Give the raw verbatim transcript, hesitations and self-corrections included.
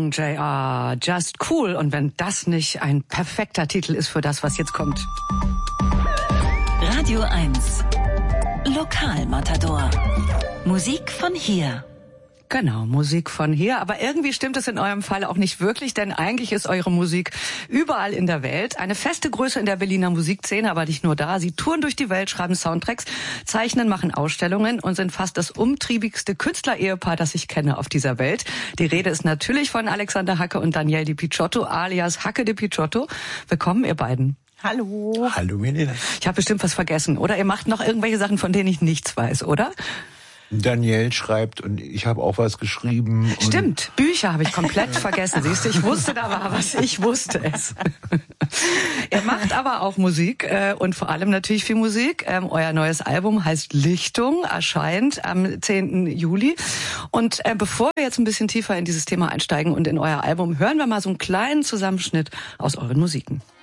Young J R, Just Cool. Und wenn das nicht ein perfekter Titel ist für das, was jetzt kommt. Radio eins. Lokalmatador. Musik von hier. Genau, Musik von hier. Aber irgendwie stimmt es in eurem Fall auch nicht wirklich, denn eigentlich ist eure Musik überall in der Welt. Eine feste Größe in der Berliner Musikszene, aber nicht nur da. Sie touren durch die Welt, schreiben Soundtracks, zeichnen, machen Ausstellungen und sind fast das umtriebigste Künstlerehepaar, das ich kenne auf dieser Welt. Die Rede ist natürlich von Alexander Hacke und Danielle Di Picciotto, alias Hacke Di Picciotto. Willkommen, ihr beiden. Hallo. Hallo, Milena. Ich habe bestimmt was vergessen, oder? Ihr macht noch irgendwelche Sachen, von denen ich nichts weiß, oder? Danielle schreibt und ich habe auch was geschrieben. Stimmt, Bücher habe ich komplett vergessen. Siehst du, ich wusste da war was, ich wusste es. Ihr macht aber auch Musik äh, und vor allem natürlich viel Musik. Ähm, euer neues Album heißt Lichtung, erscheint am zehnten Juli. Und äh, bevor wir jetzt ein bisschen tiefer in dieses Thema einsteigen und in euer Album, hören wir mal so einen kleinen Zusammenschnitt aus euren Musiken.